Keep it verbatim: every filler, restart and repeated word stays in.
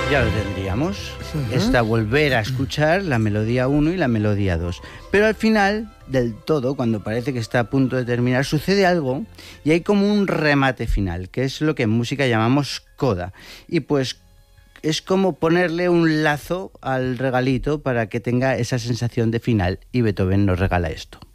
Ya lo tendríamos. Ujú. Esta volver a escuchar la melodía uno y la melodía dos. Pero al final del todo, cuando parece que está a punto de terminar, sucede algo y hay como un remate final, que es lo que en música llamamos coda. Y pues es como ponerle un lazo al regalito para que tenga esa sensación de final. Y Beethoven nos regala esto.